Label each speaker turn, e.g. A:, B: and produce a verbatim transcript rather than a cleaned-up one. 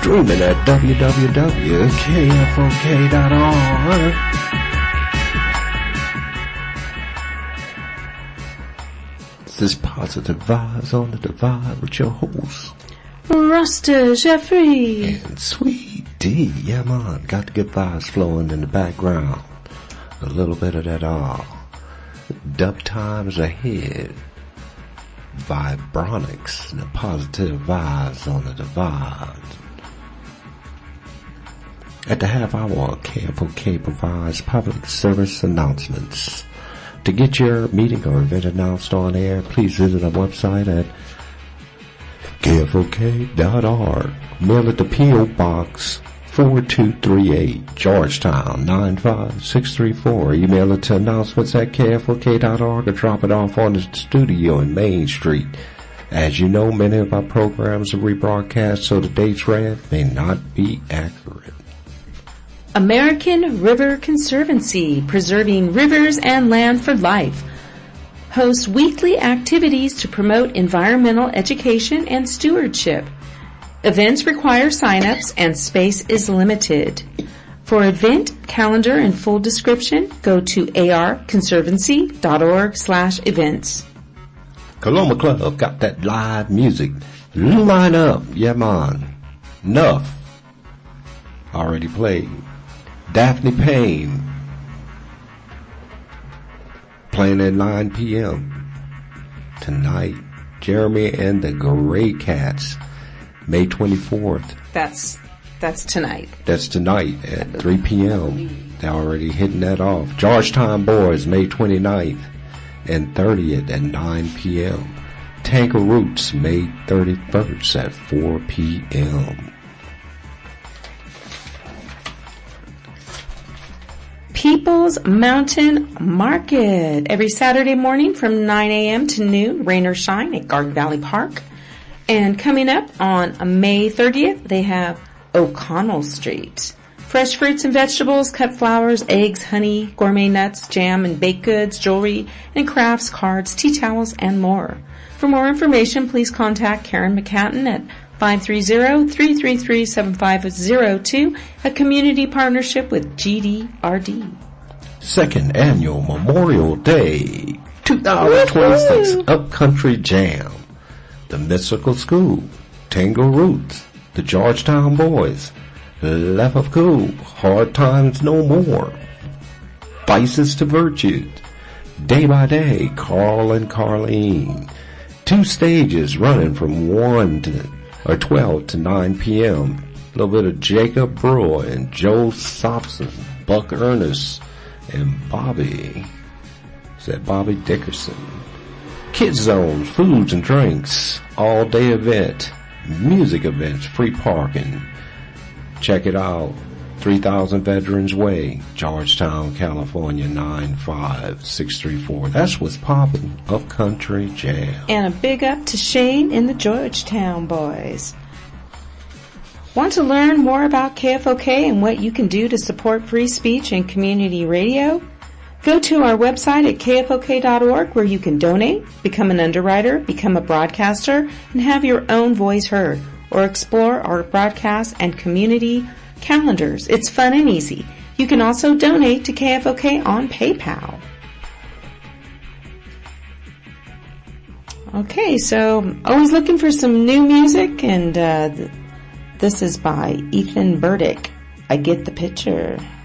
A: Streaming at w w w dot k f o k dot org. This is Positive Vibes on the Divide with your host,
B: Rasta Jeffrey.
A: And Sweet D. Yeah, man. Got the good vibes flowing in the background. A little bit of that all. Dub times ahead. Vibronics. The Positive Vibes on the Divide. At the half hour, K F O K provides public service announcements. To get your meeting or event announced on air, please visit our website at k f o k dot org. Mail it to P O Box four two three eight, Georgetown nine five six three four. Email it to announcements at k f o k dot org or drop it off on the studio in Main Street. As you know, many of our programs are rebroadcast, so the dates read may not be accurate.
B: American River Conservancy, preserving rivers and land for life, hosts weekly activities to promote environmental education and stewardship. Events require sign-ups and space is limited. For event calendar and full description, go to a r conservancy dot org slash events.
A: Coloma Club got that live music. Line up, yeah man. Nuff. Already played. Daphne Payne. Playing at nine p.m. tonight. Jeremy and the Grey Cats, May twenty-fourth.
B: That's that's tonight.
A: That's tonight at three p.m. They're already hitting that off. Georgetown Boys, May twenty-ninth and thirtieth at nine p.m. Tanker Roots, May thirty-first at four p.m.
B: People's Mountain Market, every Saturday morning from nine a.m. to noon, rain or shine at Garden Valley Park. And coming up on May thirtieth, they have O'Connell Street. Fresh fruits and vegetables, cut flowers, eggs, honey, gourmet nuts, jam and baked goods, jewelry and crafts, cards, tea towels, and more. For more information, please contact Karen McCatton at five three zero, three three three, seven five zero two, a community partnership with G D R D.
A: Second Annual Memorial Day twenty twenty-six Upcountry Jam. The Mystical School, Tango Roots, the Georgetown Boys, Left of Cool, Hard Times No More, Vices to Virtues, Day by Day, Carl and Carlene. Two stages running from one to or twelve to nine p.m. A little bit of Jacob Brewer and Joe Sobson, Buck Ernest, and Bobby. Is that Bobby Dickerson? Kids Zones, foods and drinks, all day event, music events, free parking. Check it out. three thousand Veterans Way, Georgetown, California, nine five six three four. That's what's popping. Upcountry Jam.
B: And a big up to Shane and the Georgetown Boys. Want to learn more about K F O K and what you can do to support free speech and community radio? Go to our website at k f o k dot org where you can donate, become an underwriter, become a broadcaster, and have your own voice heard, or explore our broadcast and community calendars. It's fun and easy. You can also donate to K F O K on PayPal. Okay, so always looking for some new music, and uh, th- this is by Ethan Burdick. I Get the Picture.